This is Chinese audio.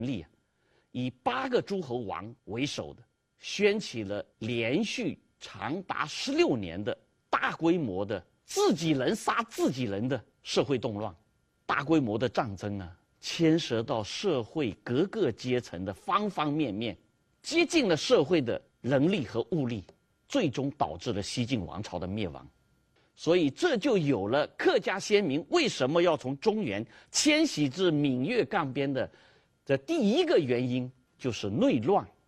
力以8个诸侯王为首的，掀起了连续长达16年的大规模的自己人杀自己人的社会动乱。大规模的战争啊，牵涉到社会各个阶层的方方面面，接近了社会的人力和物力，最终导致了西晋王朝的灭亡。所以这就有了客家先民为什么要从中原迁徙至闽粤赣边的这第一个原因，就是内乱。